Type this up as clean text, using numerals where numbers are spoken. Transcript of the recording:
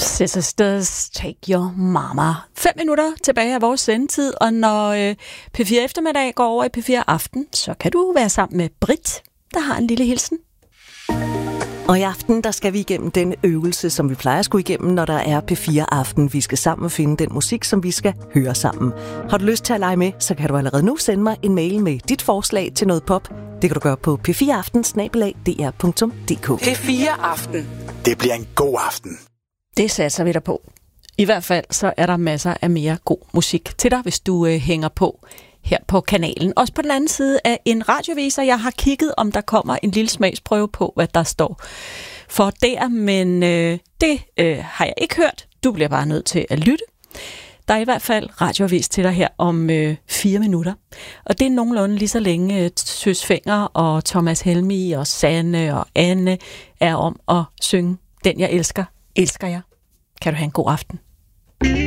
Sisters, Take Your Mama. 5 minutter tilbage af vores sendetid, og når P4 Eftermiddag går over i P4 Aften, så kan du være sammen med Britt, der har en lille hilsen. Og i aften, der skal vi igennem den øvelse, som vi plejer at skulle igennem, når der er P4 Aften. Vi skal sammen finde den musik, som vi skal høre sammen. Har du lyst til at lege med, så kan du allerede nu sende mig en mail med dit forslag til noget pop. Det kan du gøre på p4aften@dr.dk. P4 Aften. Det bliver en god aften. Det satser vi der på. I hvert fald så er der masser af mere god musik til dig, hvis du hænger på her på kanalen. Også på den anden side af en radioviser. Jeg har kigget, om der kommer en lille smagsprøve på, hvad der står for der, men det har jeg ikke hørt. Du bliver bare nødt til at lytte. Der er i hvert fald radioavis til dig her om 4 minutter. Og det er nogenlunde lige så længe Søs Fenger og Thomas Helmig og Sanne og Anne er om at synge Den jeg elsker, elsker jeg. Kan du have en god aften.